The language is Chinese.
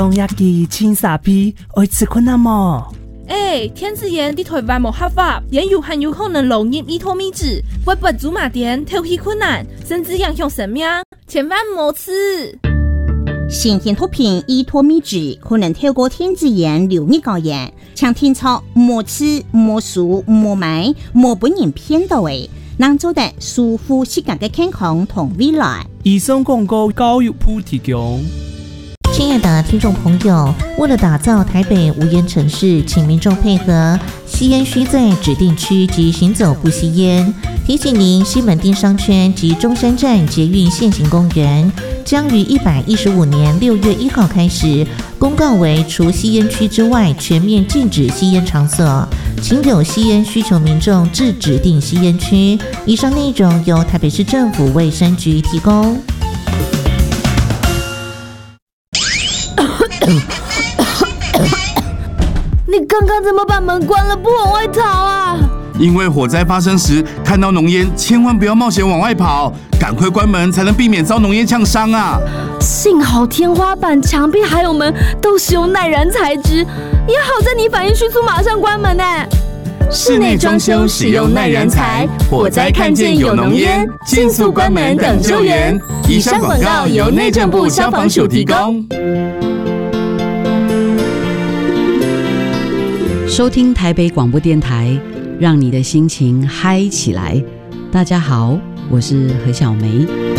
农业机清沙皮会吃困难么？ 天子盐伫台湾无合法，盐有含有可能漏入伊托米脂，会不足马点，透气困难，甚至影响生命，千万莫吃。 新鲜毒品伊托米脂可能透过天子盐流入高盐，请听操莫吃、莫数、莫买、莫本人骗到的，能做得舒服适合的健康同未来。 以上广告教育部提供。 亲爱的听众朋友，为了打造台北无烟城市，请民众配合，吸烟需在指定区及行走不吸烟。提醒您，西门町商圈及中山站捷运现行公园将于115年6月1号开始公告为除吸烟区之外全面禁止吸烟场所，请有吸烟需求民众至指定吸烟区。以上内容由台北市政府卫生局提供。 你刚刚怎么把门关了不往外逃啊？ 因为火灾发生时看到浓烟，千万不要冒险往外跑，赶快关门才能避免遭浓烟呛伤啊！ 幸好天花板、墙壁还有门都使用耐燃材质，也好在你反应迅速，马上关门呢。 室内装修使用耐燃材，火灾看见有浓烟，尽速关门等救援。以上广告由内政部消防署提供。 收听台北广播电台，让你的心情嗨起来。大家好，我是何小梅。